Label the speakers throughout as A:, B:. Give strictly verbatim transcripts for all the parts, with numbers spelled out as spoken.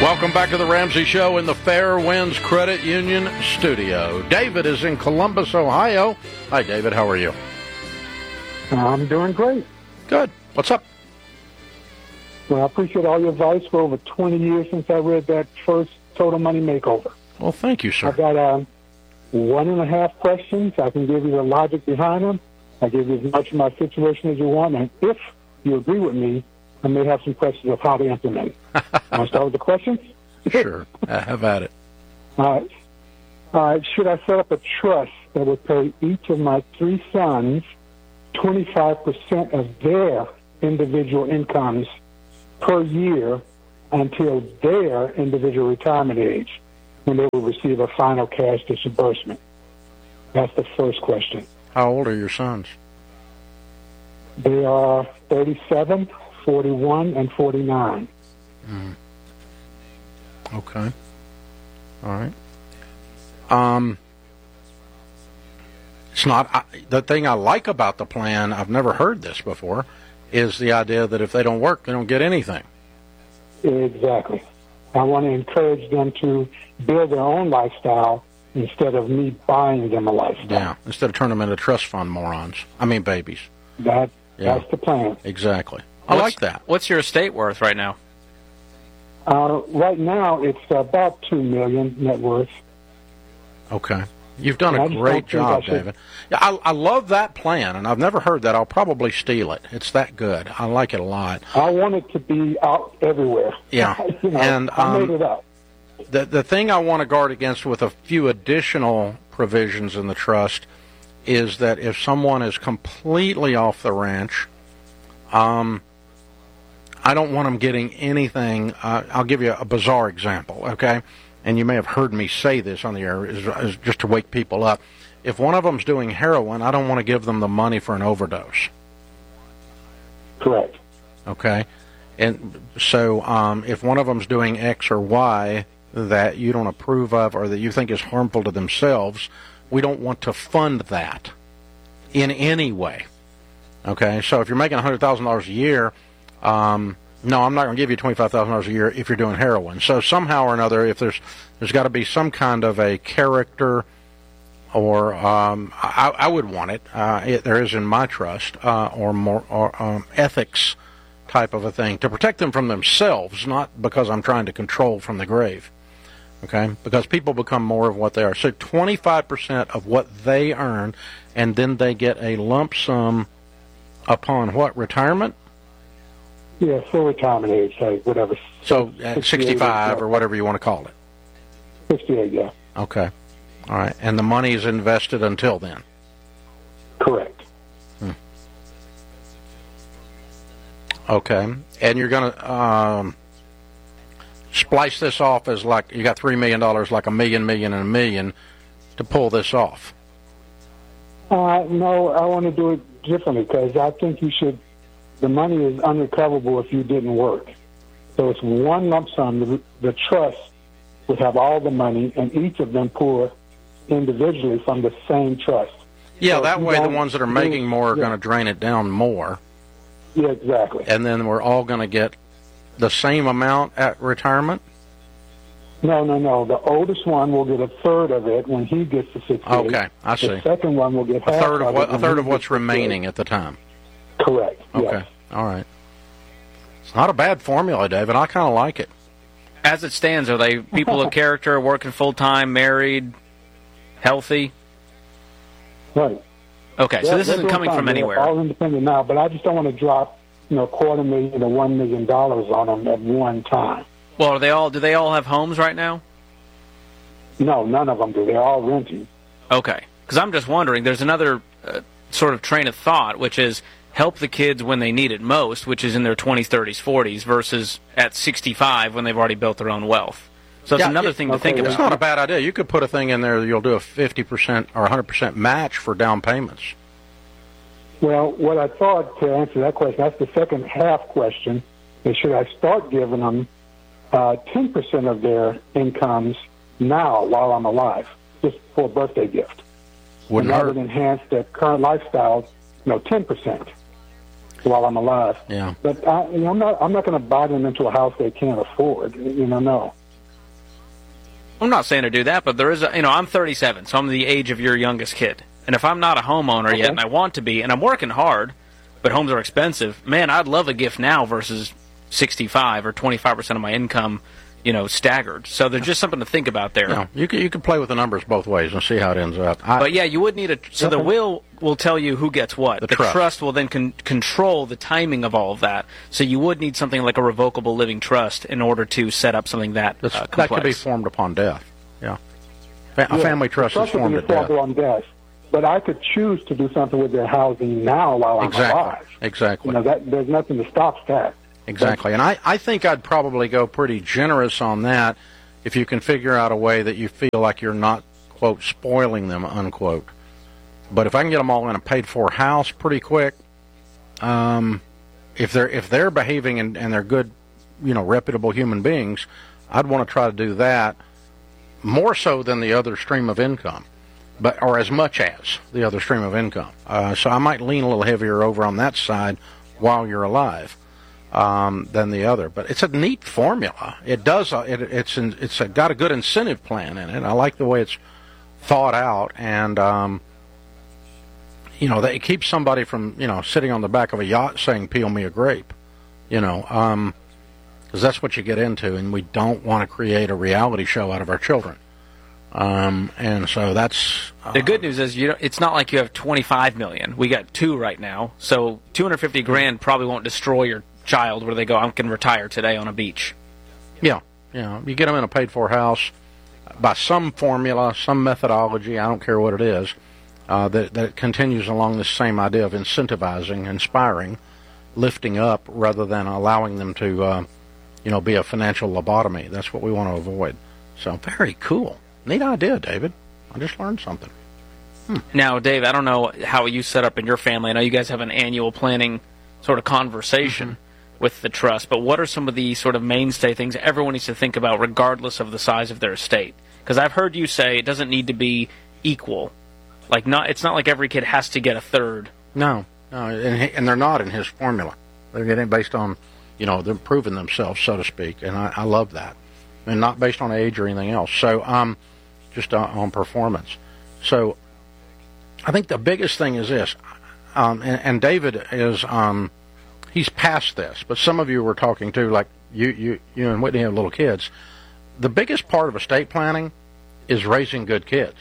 A: Welcome back to the Ramsey Show in the Fairwinds Credit Union studio. David is in Columbus, Ohio. Hi, David. How are you?
B: I'm doing great.
A: Good. What's up?
B: Well, I appreciate all your advice for over twenty years since I read that first Total Money Makeover.
A: Well, thank you, sir.
B: I've got uh, one and a half questions. I can give you the logic behind them. I give you as much of my situation as you want. And if you agree with me, I may have some questions of how to implement it. Want to start with the questions?
A: Sure. Uh, have at it.
B: All right. All right. Should I set up a trust that would pay each of my three sons twenty-five percent of their individual incomes per year until their individual retirement age, when they will receive a final cash disbursement? That's the first question.
A: How old are your sons?
B: They are thirty-seven, forty-one, and forty-nine.
A: Mm. Okay. All right. Um, it's not I, the thing I like about the plan. I've never heard this before. Is the idea that if they don't work, they don't get anything.
B: Exactly. I want to encourage them to build their own lifestyle instead of me buying them a lifestyle.
A: Yeah, instead of turning them into trust fund morons. I mean babies.
B: That,
A: yeah.
B: That's the plan.
A: Exactly. I
C: what's,
A: like that.
C: What's your estate worth right now?
B: Uh, right now, it's about two million dollars net worth.
A: Okay. You've done
B: and
A: a great job,
B: should...
A: David. Yeah, I, I love that plan, and I've never heard that. I'll probably steal it. It's that good. I like it a lot.
B: I want it to be out everywhere.
A: Yeah.
B: you know,
A: and um,
B: I made it up.
A: The, the thing I want to guard against with a few additional provisions in the trust is that if someone is completely off the ranch, um, I don't want them getting anything. Uh, I'll give you a bizarre example, okay? And you may have heard me say this on the air, is, is just to wake people up. If one of them's doing heroin, I don't want to give them the money for an overdose.
B: Correct.
A: Okay? And so um, if one of them's doing X or Y that you don't approve of or that you think is harmful to themselves, we don't want to fund that in any way. Okay? So if you're making one hundred thousand dollars a year, um, no, I'm not going to give you twenty-five thousand dollars a year if you're doing heroin. So somehow or another, if there's there's got to be some kind of a character, or um, I, I would want it, uh, it. There is in my trust, uh, or more or um, ethics type of a thing to protect them from themselves, not because I'm trying to control from the grave. Okay, because people become more of what they are. So twenty-five percent of what they earn, and then they get a lump sum upon what, retirement?
B: Yeah, full retirement age, say whatever.
A: So at sixty-five or whatever you want to call it.
B: sixty-eight, yeah.
A: Okay. All right. And the money is invested until then?
B: Correct.
A: Hmm. Okay. And you're going to um, splice this off as like you got three million dollars, like a million, million, and a million to pull this off?
B: Uh, no, I want to do it differently because I think you should. The money is unrecoverable if you didn't work. So it's one lump sum. The, the trust would have all the money, and each of them pour individually from the same trust.
A: Yeah,
B: so
A: that way the ones that are making more are
B: yeah.
A: going to drain it down more.
B: Yeah, exactly.
A: And then we're all going to get the same amount at retirement?
B: No, no, no. The oldest one will get a third of it when he gets to sixty-eight.
A: Okay, I see.
B: The second one will get half
A: a third of,
B: of
A: what,
B: it
A: a third of what's
B: sixty-eight.
A: remaining at the time.
B: Correct.
A: Okay.
B: Yes.
A: All right. It's not a bad formula, David. I kind of like it.
C: As it stands, are they people of character, working full-time, married, healthy?
B: Right.
C: Okay, so
B: They're-
C: this
B: they're
C: isn't
B: doing
C: coming
B: fine.
C: from
B: They're
C: anywhere.
B: all independent now, but I just don't want to drop, you know, a quarter million or one million dollars on them at one time.
C: Well, are they all? Do they all have homes right now?
B: No, none of them do. They're all renting.
C: Okay, because I'm just wondering. There's another uh, sort of train of thought, which is help the kids when they need it most, which is in their twenties, thirties, forties, versus at sixty-five when they've already built their own wealth. So it's
A: Yeah,
C: another
A: it-
C: thing to
B: okay,
C: think
B: yeah.
C: about.
A: It's not a bad idea. You could put a thing in there that you'll do a fifty percent or one hundred percent match for down payments.
B: Well, what I thought to answer that question, that's the second half question, is should I start giving them uh, ten percent of their incomes now while I'm alive, just for a birthday gift?
A: Wouldn't
B: and that
A: hurt.
B: would enhance their current lifestyle, you know, ten percent. while I'm alive.
A: Yeah.
B: But I, you know, I'm not I'm not going to buy them into a house they can't afford. You know, no.
C: I'm not saying to do that, but there is a, you know, I'm thirty-seven, so I'm the age of your youngest kid. And if I'm not a homeowner
B: Okay.
C: yet, and I want to be, and I'm working hard, but homes are expensive, man, I'd love a gift now versus sixty-five or twenty-five percent of my income, you know, staggered. So there's just something to think about there.
A: No, you can you can play with the numbers both ways and see how it ends up. I,
C: But yeah, you would need a. So the will will tell you who gets what.
A: The
C: The,
A: trust.
C: trust. will then con- control the timing of all of that. So you would need something like a revocable living trust in order to set up something that
A: that's,
C: uh,
A: that
C: complex.
A: could be formed upon death. Yeah, Fa- a
B: Yeah,
A: family
B: the
A: trust is
B: would
A: formed
B: be
A: at death.
B: formed on death. But I could choose to do something with their housing now while I'm
A: Exactly.
B: alive.
A: Exactly.
B: You know, that there's nothing to stop that.
A: Exactly. And I, I think I'd probably go pretty generous on that if you can figure out a way that you feel like you're not, quote, spoiling them, unquote. But if I can get them all in a paid-for house pretty quick, um, if they're if they're behaving and, and they're good, you know, reputable human beings, I'd want to try to do that more so than the other stream of income, but or as much as the other stream of income. Uh, so I might lean a little heavier over on that side while you're alive. Um, than the other, but it's a neat formula. It does. Uh, it, it's in, it's a, got a good incentive plan in it. I like the way it's thought out, and um, you know, that it keeps somebody from you know sitting on the back of a yacht saying "peel me a grape," you know, because um, that's what you get into, and we don't want to create a reality show out of our children. Um, and so that's uh,
C: The good news is you know, it's not like you have twenty-five million. We got two right now, so two hundred fifty grand probably won't destroy your child where they go, I can retire today on a beach.
A: Yeah, yeah. You get them in a paid-for house by some formula, some methodology. I don't care what it is. Uh, that that continues along this same idea of incentivizing, inspiring, lifting up, rather than allowing them to, uh, you know, be a financial lobotomy. That's what we want to avoid. So very cool, neat idea, David. I just learned something.
C: Hmm. Now, Dave, I don't know how you set up in your family. I know you guys have an annual planning sort of conversation. Mm-hmm. with the trust, but what are some of the sort of mainstay things everyone needs to think about regardless of the size of their estate? Because I've heard you say it doesn't need to be equal. Like, not it's not like every kid has to get a third.
A: No, no, and, he, and they're not in his formula. They're getting based on, you know, they're proving themselves, so to speak, and I, I love that. And not based on age or anything else. So, um, just on, on performance. So, I think the biggest thing is this, um, and, and David is, um, he's past this, but some of you were talking to, like you, you, you and Whitney have little kids. The biggest part of estate planning is raising good kids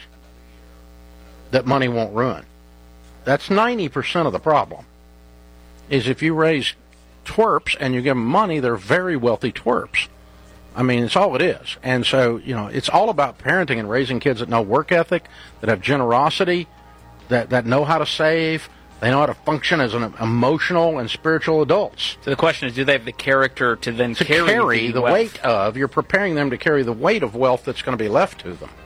A: that money won't ruin. That's ninety percent of the problem. Is if you raise twerps and you give them money, they're very wealthy twerps. I mean, it's all it is. And so, you know, it's all about parenting and raising kids that know work ethic, that have generosity, that, that know how to save. They know how to function as an emotional and spiritual adults.
C: So the question is, do they have the character to then
A: To
C: carry,
A: carry
C: the,
A: the
C: wealth?
A: weight of, you're preparing them to carry the weight of wealth that's going to be left to them.